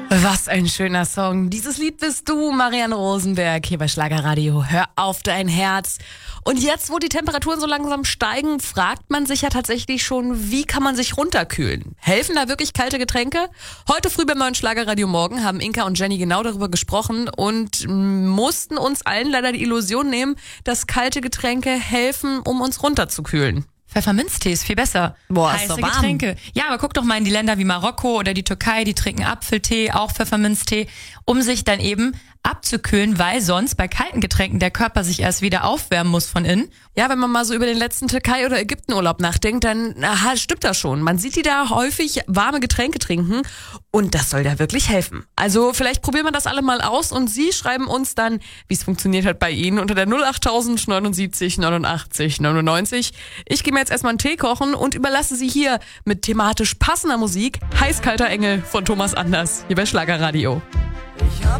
Was ein schöner Song. Dieses Lied bist du, Marianne Rosenberg, hier bei Schlagerradio. Hör auf dein Herz. Und jetzt, wo die Temperaturen so langsam steigen, fragt man sich ja tatsächlich schon, wie kann man sich runterkühlen? Helfen da wirklich kalte Getränke? Heute früh beim neuen Schlagerradio Morgen haben Inka und Jenny genau darüber gesprochen und mussten uns allen leider die Illusion nehmen, dass kalte Getränke helfen, um uns runterzukühlen. Pfefferminztee ist viel besser. Boah, ist heiße doch warm. Getränke. Ja, aber guck doch mal in die Länder wie Marokko oder die Türkei, die trinken Apfeltee, auch Pfefferminztee, um sich dann eben abzukühlen, weil sonst bei kalten Getränken der Körper sich erst wieder aufwärmen muss von innen. Ja, wenn man mal so über den letzten Türkei- oder Ägyptenurlaub nachdenkt, dann stimmt das schon. Man sieht die da häufig warme Getränke trinken und das soll da wirklich helfen. Also vielleicht probieren wir das alle mal aus und Sie schreiben uns dann, wie es funktioniert hat bei Ihnen unter der 08000 79 89 99. Ich gehe mir jetzt erstmal einen Tee kochen und überlasse Sie hier mit thematisch passender Musik Heiß-kalter Engel von Thomas Anders hier bei Schlagerradio.